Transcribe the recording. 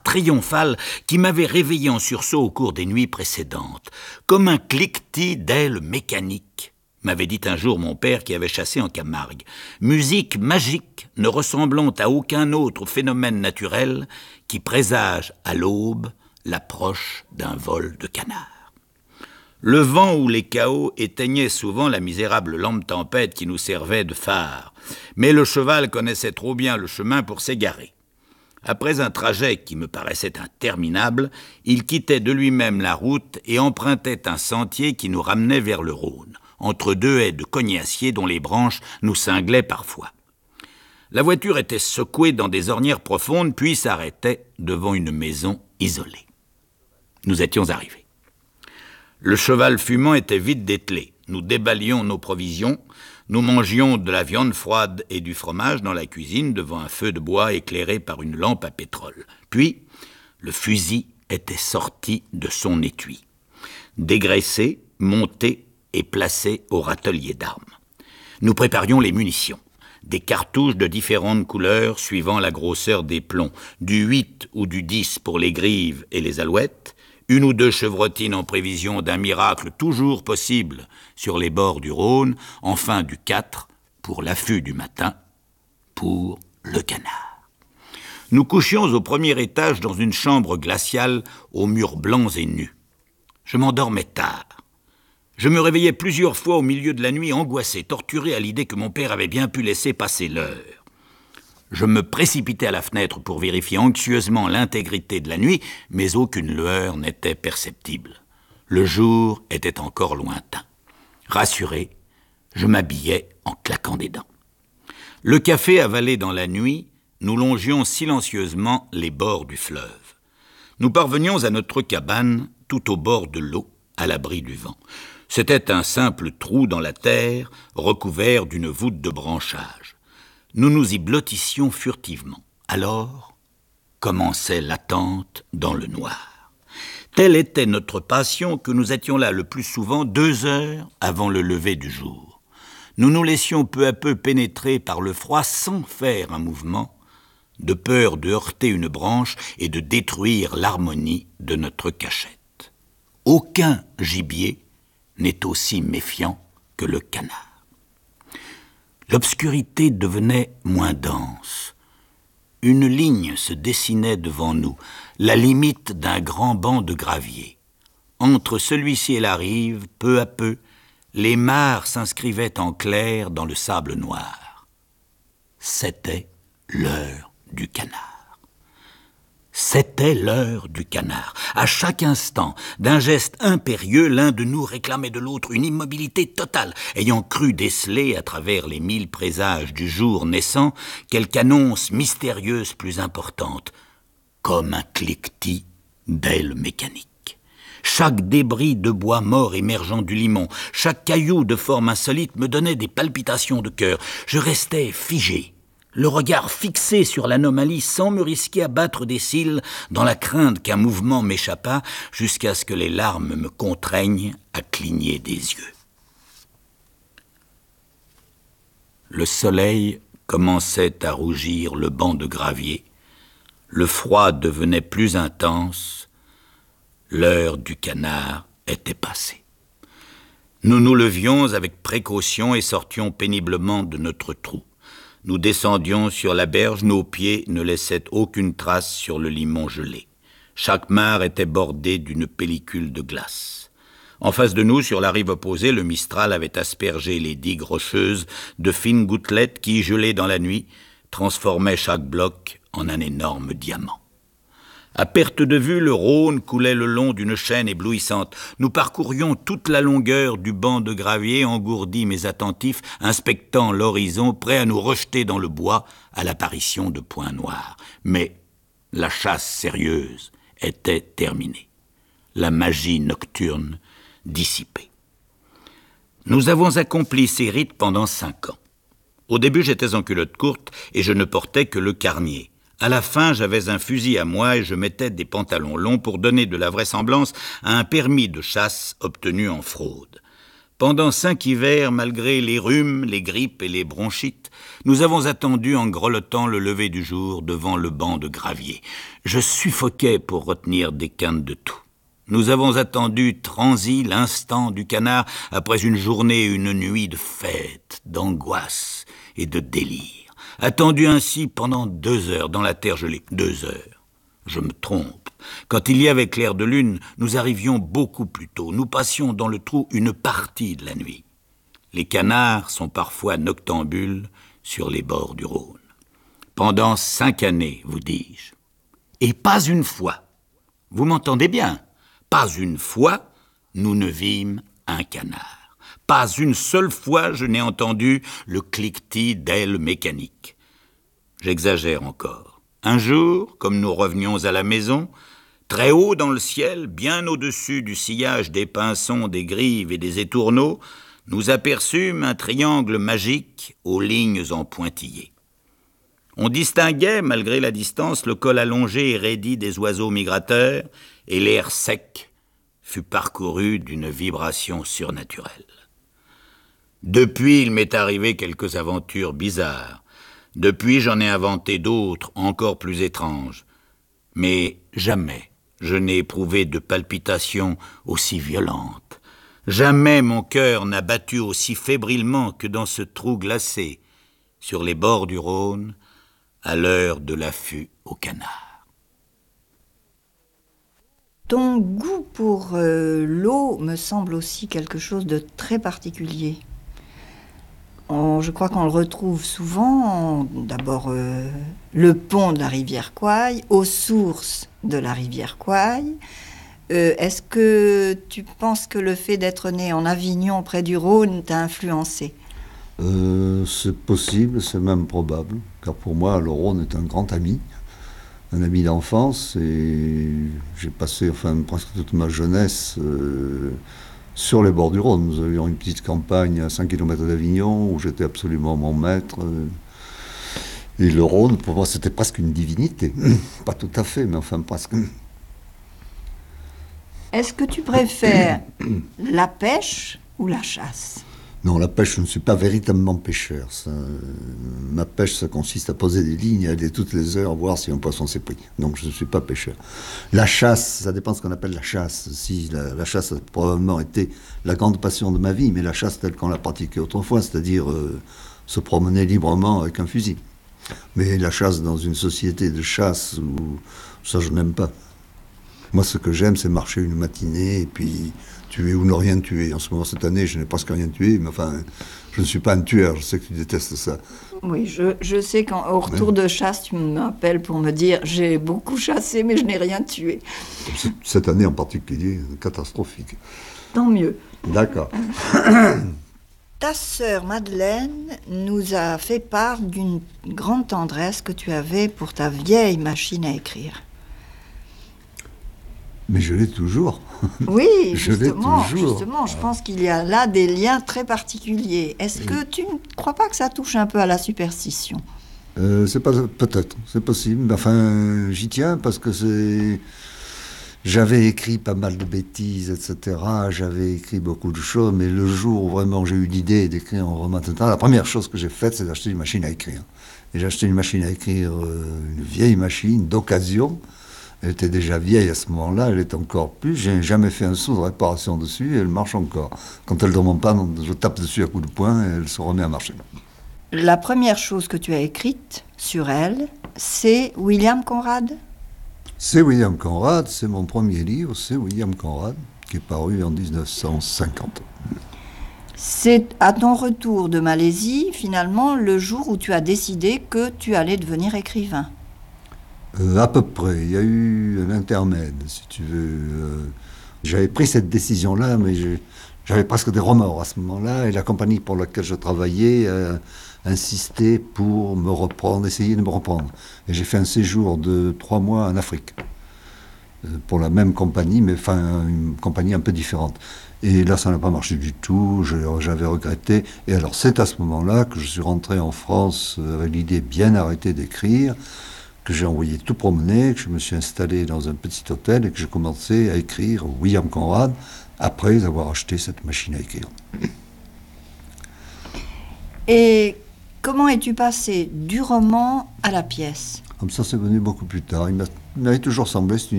triomphal qui m'avait réveillé en sursaut au cours des nuits précédentes, comme un cliquetis d'ailes mécaniques, m'avait dit un jour mon père qui avait chassé en Camargue. Musique magique ne ressemblant à aucun autre phénomène naturel qui présage à l'aube l'approche d'un vol de canard. Le vent ou les chaos éteignaient souvent la misérable lampe tempête qui nous servait de phare, mais le cheval connaissait trop bien le chemin pour s'égarer. Après un trajet qui me paraissait interminable, il quittait de lui-même la route et empruntait un sentier qui nous ramenait vers le Rhône, entre deux haies de cognacés dont les branches nous cinglaient parfois. La voiture était secouée dans des ornières profondes, puis s'arrêtait devant une maison isolée. Nous étions arrivés. Le cheval fumant était vite dételé. Nous déballions nos provisions. Nous mangions de la viande froide et du fromage dans la cuisine devant un feu de bois éclairé par une lampe à pétrole. Puis, le fusil était sorti de son étui, dégraissé, monté et placé au râtelier d'armes. Nous préparions les munitions. Des cartouches de différentes couleurs suivant la grosseur des plombs, du 8 ou du 10 pour les grives et les alouettes, une ou deux chevrotines en prévision d'un miracle toujours possible sur les bords du Rhône, enfin du 4 pour l'affût du matin, pour le canard. Nous couchions au premier étage dans une chambre glaciale aux murs blancs et nus. Je m'endormais tard. Je me réveillais plusieurs fois au milieu de la nuit, angoissé, torturé à l'idée que mon père avait bien pu laisser passer l'heure. Je me précipitais à la fenêtre pour vérifier anxieusement l'intégrité de la nuit, mais aucune lueur n'était perceptible. Le jour était encore lointain. Rassuré, je m'habillais en claquant des dents. Le café avalé dans la nuit, nous longions silencieusement les bords du fleuve. Nous parvenions à notre cabane, tout au bord de l'eau, à l'abri du vent. C'était un simple trou dans la terre, recouvert d'une voûte de branchage. Nous nous y blottissions furtivement. Alors commençait l'attente dans le noir. Telle était notre passion que nous étions là le plus souvent 2 heures avant le lever du jour. Nous nous laissions peu à peu pénétrer par le froid sans faire un mouvement, de peur de heurter une branche et de détruire l'harmonie de notre cachette. Aucun gibier n'est aussi méfiant que le canard. L'obscurité devenait moins dense. Une ligne se dessinait devant nous, la limite d'un grand banc de gravier. Entre celui-ci et la rive, peu à peu, les mares s'inscrivaient en clair dans le sable noir. C'était l'heure du canard. C'était l'heure du canard. À chaque instant, d'un geste impérieux, l'un de nous réclamait de l'autre une immobilité totale, ayant cru déceler, à travers les 1000 présages du jour naissant, quelque annonce mystérieuse plus importante, comme un cliquetis d'ailes mécaniques. Chaque débris de bois mort émergeant du limon, chaque caillou de forme insolite me donnait des palpitations de cœur. Je restais figé, le regard fixé sur l'anomalie sans me risquer à battre des cils dans la crainte qu'un mouvement m'échappât jusqu'à ce que les larmes me contraignent à cligner des yeux. Le soleil commençait à rougir le banc de gravier, le froid devenait plus intense, l'heure du canard était passée. Nous nous levions avec précaution et sortions péniblement de notre trou. Nous descendions sur la berge, nos pieds ne laissaient aucune trace sur le limon gelé. Chaque mare était bordée d'une pellicule de glace. En face de nous, sur la rive opposée, le Mistral avait aspergé les digues rocheuses de fines gouttelettes qui, gelées dans la nuit, transformaient chaque bloc en un énorme diamant. À perte de vue, le Rhône coulait le long d'une chaîne éblouissante. Nous parcourions toute la longueur du banc de gravier, engourdis mais attentifs, inspectant l'horizon, prêts à nous rejeter dans le bois à l'apparition de points noirs. Mais la chasse sérieuse était terminée. La magie nocturne dissipée. Nous avons accompli ces rites pendant 5 ans. Au début, j'étais en culotte courte et je ne portais que le carnier. À la fin, j'avais un fusil à moi et je mettais des pantalons longs pour donner de la vraisemblance à un permis de chasse obtenu en fraude. Pendant 5 hivers, malgré les rhumes, les grippes et les bronchites, nous avons attendu en grelottant le lever du jour devant le banc de gravier. Je suffoquais pour retenir des quintes de tout. Nous avons attendu transi l'instant du canard après une journée et une nuit de fête, d'angoisse et de délire. Attendu ainsi pendant 2 heures dans la terre gelée. 2 heures. Je me trompe. Quand il y avait clair de lune, nous arrivions beaucoup plus tôt. Nous passions dans le trou une partie de la nuit. Les canards sont parfois noctambules sur les bords du Rhône. Pendant 5 années, vous dis-je. Et pas une fois. Vous m'entendez bien? Pas une fois, nous ne vîmes un canard. Pas une seule fois, je n'ai entendu le cliquetis d'ailes mécaniques. J'exagère encore. Un jour, comme nous revenions à la maison, très haut dans le ciel, bien au-dessus du sillage des pinsons, des grives et des étourneaux, nous aperçûmes un triangle magique aux lignes en pointillés. On distinguait, malgré la distance, le col allongé et raidi des oiseaux migrateurs, et l'air sec fut parcouru d'une vibration surnaturelle. Depuis, il m'est arrivé quelques aventures bizarres. Depuis, j'en ai inventé d'autres, encore plus étranges. Mais jamais je n'ai éprouvé de palpitations aussi violentes. Jamais mon cœur n'a battu aussi fébrilement que dans ce trou glacé, sur les bords du Rhône, à l'heure de l'affût au canard. Ton goût pour l'eau me semble aussi quelque chose de très particulier. Je crois qu'on le retrouve souvent, d'abord le pont de la rivière Quoy, aux sources de la rivière Quoy. Est-ce que tu penses que le fait d'être né en Avignon, près du Rhône, t'a influencé ? C'est possible, c'est même probable, car pour moi, le Rhône est un grand ami d'enfance, et j'ai passé presque toute ma jeunesse sur les bords du Rhône. Nous avions une petite campagne à 5 km d'Avignon, où j'étais absolument mon maître. Et le Rhône, pour moi, c'était presque une divinité. Pas tout à fait, mais enfin presque. Est-ce que tu préfères la pêche ou la chasse ? Non, la pêche, je ne suis pas véritablement pêcheur. Ma pêche, ça consiste à poser des lignes, à aller toutes les heures voir si un poisson s'est pris. Donc je ne suis pas pêcheur. La chasse, ça dépend de ce qu'on appelle la chasse. Si la chasse a probablement été la grande passion de ma vie, mais la chasse telle qu'on l'a pratiquée autrefois, c'est-à-dire se promener librement avec un fusil. Mais la chasse dans une société de chasse, ça je n'aime pas. Moi, ce que j'aime, c'est marcher une matinée et puis tuer ou ne rien tuer. En ce moment, cette année, je n'ai presque rien tué, mais enfin, je ne suis pas un tueur, je sais que tu détestes ça. Oui, je sais qu'au retour de chasse, tu m'appelles pour me dire « j'ai beaucoup chassé, mais je n'ai rien tué ». Cette année en particulier, catastrophique. Tant mieux. D'accord. Ta sœur Madeleine nous a fait part d'une grande tendresse que tu avais pour ta vieille machine à écrire. Mais je l'ai toujours. Oui, justement, je pense qu'il y a là des liens très particuliers. Est-ce que tu ne crois pas que ça touche un peu à la superstition ? Peut-être, c'est possible. Mais enfin, j'y tiens parce que j'avais écrit pas mal de bêtises, etc. J'avais écrit beaucoup de choses, mais le jour où vraiment j'ai eu l'idée d'écrire un roman, etc., la première chose que j'ai faite, c'est d'acheter une machine à écrire. Et j'ai acheté une machine à écrire, une vieille machine d'occasion. Elle était déjà vieille à ce moment-là, elle est encore plus. J'ai jamais fait un sou de réparation dessus et elle marche encore. Quand elle ne remonte pas, je tape dessus à coups de poing et elle se remet à marcher. La première chose que tu as écrite sur elle, c'est William Conrad ? C'est William Conrad, c'est mon premier livre, c'est William Conrad, qui est paru en 1950. C'est à ton retour de Malaisie, finalement, le jour où tu as décidé que tu allais devenir écrivain. À peu près. Il y a eu un intermède, si tu veux. J'avais pris cette décision-là, mais j'avais presque des remords à ce moment-là, et la compagnie pour laquelle je travaillais insistait pour me reprendre, essayer de me reprendre. Et j'ai fait un séjour de 3 mois en Afrique, pour la même compagnie, mais enfin une compagnie un peu différente. Et là, ça n'a pas marché du tout, j'avais regretté. Et alors, c'est à ce moment-là que je suis rentré en France avec l'idée bien arrêtée d'écrire, que j'ai envoyé tout promener, que je me suis installé dans un petit hôtel et que j'ai commencé à écrire William Conrad après avoir acheté cette machine à écrire. Et comment es-tu passé du roman à la pièce? Comme ça, c'est venu beaucoup plus tard. Il m'avait toujours semblé, c'est